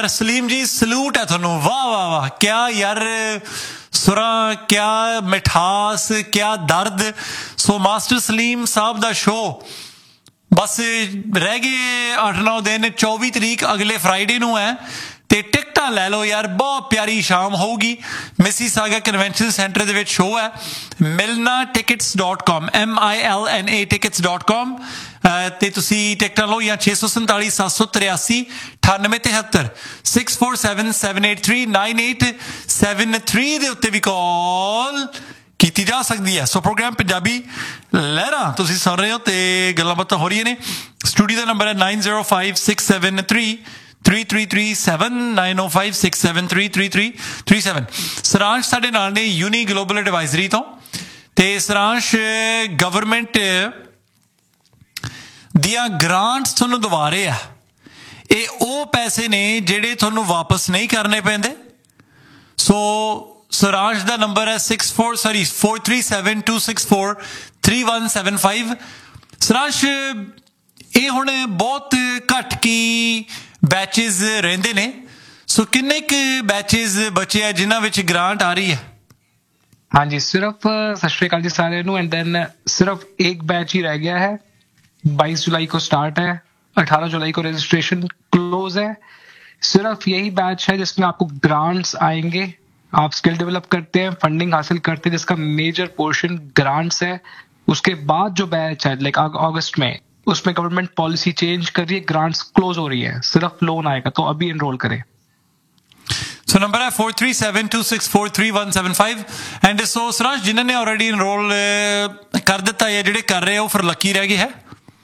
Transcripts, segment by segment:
यार सलीम जी सलूट है थोनू, वाह वाह वाह, क्या यार सुरा, क्या मिठास, क्या दर्द। सो मास्टर सलीम साहब दा शो बस रह गए 8-9 दिन, 24 तरीक अगले फ्राइडे नू है ते टिकटां लै लो यार, बहुत प्यारी शाम होगी। Mississauga convention centre they which show है। milnatickets.com MILNA tickets.com ते तुसी टिकटां लो या 647 783 9873 647 783 9873 दे उत्ते भी कॉल कीती जा सकती है। सो प्रोग्राम पंजाबी लहरा तुसी सुन रहे हो ते गल्लां बातां हो रही ने। स्टूडियो का नंबर है 905673 3337 9056733337। सरांश साडे नाल ने यूनी ग्लोबल एडवाइजरी तो ते सरांश गवर्नमेंट दियां ग्रांट्स तुहानू दवा रहे आ, ये वो पैसे ने जिहड़े तुहानू वापस नहीं करने पैंदे। सो सरांश दा नंबर है 4372643175। सरांश ये हुण बहुत घट की बैचेस रहिंदे ने, सो किन्ने क बैचेस बचे है जिन्हां विच ग्रांट आ रही है? हाँ जी, सिर्फ सत श्री अकाल जी सारे नू। एंड देन सिर्फ एक बैच ही रह गया है, 22 जुलाई को स्टार्ट है, 18 जुलाई को रजिस्ट्रेशन क्लोज है। सिर्फ यही बैच है जिसमें आपको ग्रांट्स आएंगे। आप स्किल डेवलप करते हैं, फंडिंग हासिल करते हैं, जिसका मेजर पोर्शन ग्रांट्स है। उसके बाद जो बैच है लाइक अगस्त में, उसमें गवर्नमेंट पॉलिसी चेंज कर रही है, ग्रांट्स क्लोज हो रही है, सिर्फ लोन आएगा, तो अभी एनरोल करें। सो नंबर है 4372643175। एंड सो सरांश जिन्होंने ऑलरेडी एनरोल कर दिता है, जेडे कर रहे हो फिर लकी रह गए है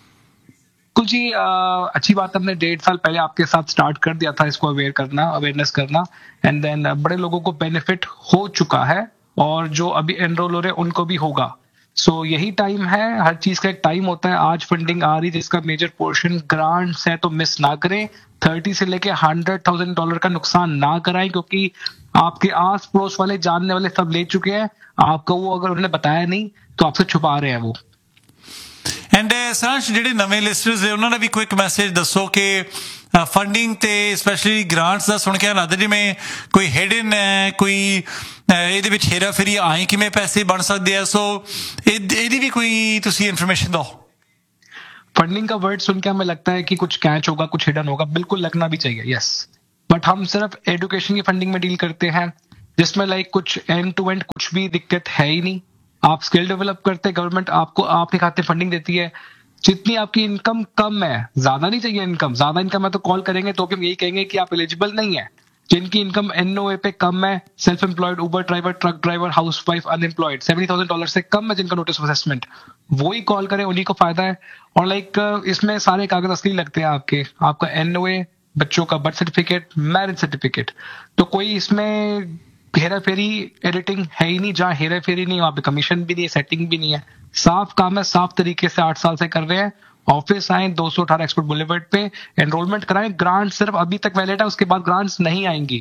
कुछ जी। अच्छी बात, हमने 1.5 साल पहले आपके साथ स्टार्ट कर दिया था इसको अवेयरनेस करना। एंड देन बड़े लोगों को बेनिफिट हो चुका है और जो अभी एनरोल हो रहे हैं उनको भी होगा। सो यही टाइम है, हर चीज का एक टाइम होता है। आज फंडिंग आ रही है जिसका मेजर पोर्शन ग्रांट्स है, तो मिस ना करें। 30 से लेके $100,000 का नुकसान ना कराएं, क्योंकि आपके आस पड़ोस वाले जानने वाले सब ले चुके हैं। आपको वो अगर उन्होंने बताया नहीं तो आपसे छुपा रहे हैं वो। एंड सरांश जिहड़े नवे लिस्टर्स है उन्होंने भी क्विक मैसेज दसो कि फंडिंग ते स्पैशली ग्रांट्स दा सुन के लगदा जिवें कोई हिडन है, कोई ਇਹਦੇ ਵਿੱਚ हेरा फेरी आए किवें पैसे बन सकते हैं। सो ਇਹਦੀ भी कोई तुसी इन्फॉर्मेशन दो। फंडिंग का वर्ड सुन के हमें लगता है कि कुछ कैच होगा, कुछ हिडन होगा, बिल्कुल लगना भी चाहिए, यस। बट हम सिर्फ एजुकेशन की फंडिंग में डील करते हैं, जिसमें लाइक कुछ एंड टू एंड कुछ भी दिक्कत है ही नहीं। आप स्किल डेवलप करते, गवर्नमेंट आपको आपके खाते फंडिंग देती है। जितनी आपकी इनकम कम है, ज्यादा नहीं चाहिए इनकम, ज्यादा इनकम है तो कॉल करेंगे तो भी हम यही कहेंगे कि आप एलिजिबल नहीं है। जिनकी इनकम एनओए पे कम है, सेल्फ एम्प्लॉयड, उबर driver, truck driver, house wife, unemployed, $70,000 से कम है जिनका नोटिस ऑफ असेसमेंट, वो ही कॉल करें, उन्हीं को फायदा है। और लाइक इसमें सारे कागज असली लगते हैं आपका एनओए, बच्चों का बर्थ सर्टिफिकेट, मैरिज सर्टिफिकेट। तो कोई इसमें हेरा फेरी एडिटिंग है ही नहीं। जहाँ हेरा फेरी नहीं, वहां पे कमीशन भी नहीं है, सेटिंग भी नहीं है। साफ काम है, साफ तरीके से 8 साल से कर रहे हैं। ऑफिस आए 218 एक्सपोर्ट बुलेवर्ड पे, एनरोलमेंट कराएं। ग्रांट सिर्फ अभी तक वैलिड है, उसके बाद ग्रांट्स नहीं आएंगी।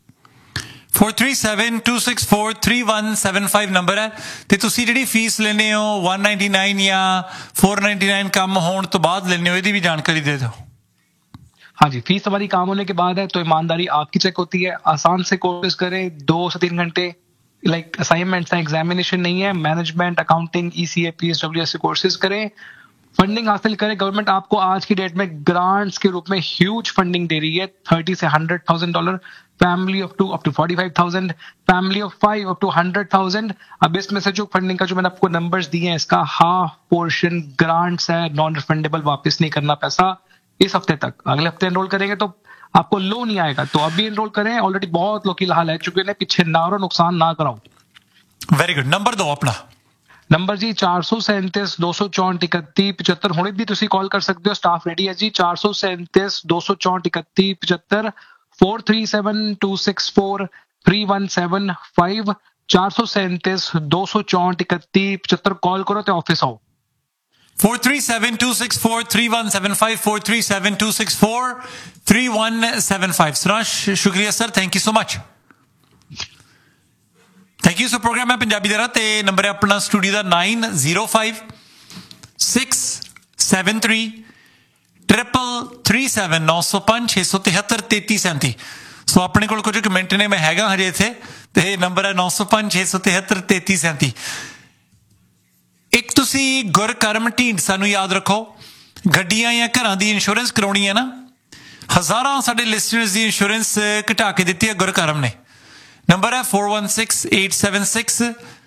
4372643175 नंबर है ते तुसी जिहड़ी फीस लेने हो 199 या 499 कम होने तो बाद लेने हो, ਇਹਦੀ भी जानकारी दे दो। हाँ जी, फीस हमारी काम होने के बाद है तो ईमानदारी आपकी चेक होती है। आसान से कोर्स करें, 2 से 3 घंटे लाइक असाइनमेंट्स हैं, एग्जामिनेशन नहीं है। मैनेजमेंट, अकाउंटिंग, ECA, PSW ऐसे कोर्सेज करें, फंडिंग हासिल करें। गवर्नमेंट आपको आज की डेट में ग्रांट्स के रूप में ह्यूज फंडिंग दे रही है, $30,000 से $100,000, family of 2 up to 45,000, family of 5 up to 100,000। अब इसमें से जो फंडिंग का जो मैंने आपको नंबर्स दिए हैं, इसका हाफ पोर्शन ग्रांट्स है, नॉन रिफंडेबल, वापस नहीं करना पैसा इस हफ्ते तक। अगले हफ्ते एनरोल करेंगे तो आपको लोन नहीं आएगा, तो अभी एनरोल करें। ऑलरेडी बहुत लोग की हाल है चुके हैं, पीछे ना और नुकसान ना कराओ। वेरी गुड, नंबर दो अपना। नंबर जी 437 264 31 75। हुणे भी तुसी कॉल कर सकते हो, स्टाफ रेडी है जी। 437 264 31 75, 437264 3175, 437 264 31 75। कॉल करो तो ऑफिस आओ। 4372643175, 4372643175। सरांश शुक्रिया sir, thank you so much. Thank you. So programme है पंजाबी दे ते नंबर है अपना स्टूडियो का 905673 3337 905 673 3337। ਸੋ ਆਪਣੇ ਕੋਲ ਕੁਝ ਮਿੰਟ ਨੇ, ਮੈਂ ਹੈਗਾ ਹਜੇ ਇੱਥੇ, ਤੇ ਇਹ ਨੰਬਰ ਹੈ 905 673 3337। ਇੱਕ ਤੁਸੀਂ ਗੁਰਕਰਮ ਢੀਂਡਸਾ ਨੂੰ ਯਾਦ ਰੱਖੋ। ਗੱਡੀਆਂ ਜਾਂ ਘਰਾਂ ਦੀ ਇੰਸ਼ੋਰੈਂਸ ਕਰਾਉਣੀ ਹੈ ਨਾ, ਹਜ਼ਾਰਾਂ ਸਾਡੇ ਲਿਸਨਰਸ ਦੀ ਇੰਸ਼ੋਰੈਂਸ ਘਟਾ ਕੇ ਦਿੱਤੀ ਹੈ ਗੁਰਕਰਮ ਨੇ। ਨੰਬਰ ਹੈ 416876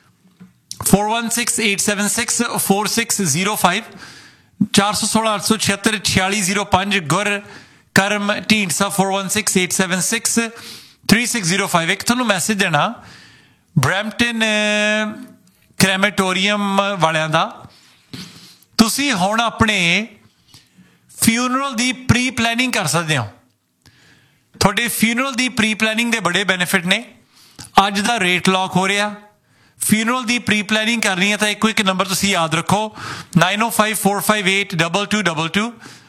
4605 416 876 4605 ਗੁਰਕਰਮ ਢੀਂਡਸਾ 416876 3605। ਇੱਕ ਤੁਹਾਨੂੰ ਮੈਸੇਜ ਦੇਣਾ ਬਰੈਂਪਟਨ ਕ੍ਰੈਮੇਟੋਰੀਅਮ ਵਾਲਿਆਂ ਦਾ। ਤੁਸੀਂ ਹੁਣ ਆਪਣੇ ਫਿਊਨਰਲ ਦੀ ਪ੍ਰੀ ਪਲੈਨਿੰਗ ਕਰ ਸਕਦੇ ਹੋ। ਤੁਹਾਡੇ ਫਿਊਨਰਲ ਦੀ ਪ੍ਰੀ ਪਲੈਨਿੰਗ ਦੇ ਬੜੇ ਬੈਨੀਫਿਟ ਨੇ। ਅੱਜ ਦਾ ਰੇਟ ਲੌਕ ਹੋ ਰਿਹਾ। ਫਿਊਨਰਲ ਦੀ ਪ੍ਰੀ ਪਲੈਨਿੰਗ ਕਰਨੀ ਹੈ ਤਾਂ ਇੱਕੋ ਇੱਕ ਨੰਬਰ ਤੁਸੀਂ ਯਾਦ ਰੱਖੋ 9054582222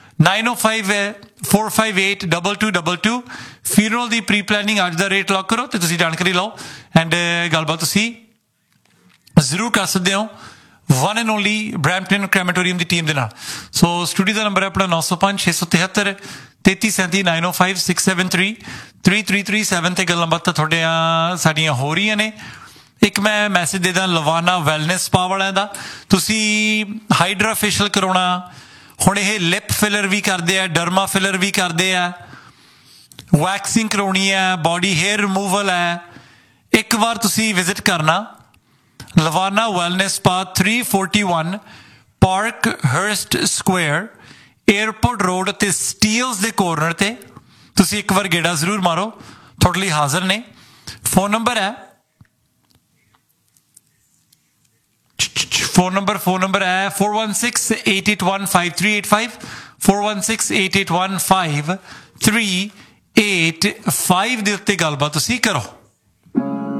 9054582222। ਫਿਊਨਰਲ ਦੀ ਪ੍ਰੀ ਪਲੈਨਿੰਗ ਅੱਜ ਦਾ ਰੇਟ ਲੌਕ ਕਰੋ ਤੇ ਤੁਸੀਂ ਜਾਣਕਾਰੀ ਲਓ ਐਂਡ ਗੱਲਬਾਤ ਤੁਸੀਂ ਜ਼ਰੂਰ ਕਰ ਸਕਦੇ ਹੋ one and only Brampton ਕ੍ਰੈਮੇਟੋਰੀਅਮ the team ਦੇ ਨਾਲ। ਸੋ ਸਟੂਡੀਓ ਦਾ ਨੰਬਰ ਹੈ ਆਪਣਾ 905 673 3337 905 673 3337 ਤੇ ਗੱਲਾਂ ਬਾਤਾਂ ਤੁਹਾਡੀਆਂ ਸਾਡੀਆਂ ਹੋ ਰਹੀਆਂ ਨੇ। ਇੱਕ ਮੈਂ ਮੈਸੇਜ ਦੇ ਦਾਂ ਲਵਾਨਾ ਵੈਲਨੈਸ ਸਪਾ ਵਾਲਿਆਂ ਦਾ। ਤੁਸੀਂ ਹਾਈਡਰਾ ਫੇਸ਼ੀਅਲ ਕਰਾਉਣਾ, ਹੁਣ ਇਹ ਲਿਪ ਫਿਲਰ ਵੀ ਕਰਦੇ ਆ, ਡਰਮਾ ਫਿਲਰ ਵੀ ਕਰਦੇ ਆ, ਵੈਕਸਿੰਗ ਕਰਾਉਣੀ ਹੈ, ਬੋਡੀ ਹੇਅਰ ਰਿਮੂਵਲ ਹੈ, ਇੱਕ ਵਾਰ ਤੁਸੀਂ ਵਿਜ਼ਿਟ ਕਰਨਾ ਲਵਾਨਾ wellness spa 341 park ਹਰਸਟ Square airport road ਤੇ ਸਟੀਲਸ ਦੇ ਕੋਰਨਰ ਤੇ। ਤੁਸੀਂ ਇੱਕ ਵਾਰ ਗੇੜਾ ਜ਼ਰੂਰ ਮਾਰੋ, ਤੁਹਾਡੇ ਲਈ ਹਾਜ਼ਰ ਨੇ। ਫੋਨ ਨੰਬਰ ਹੈ 4168815385 4168815385 ਦੇ ਉੱਤੇ ਗੱਲਬਾਤ ਤੁਸੀਂ ਕਰੋ।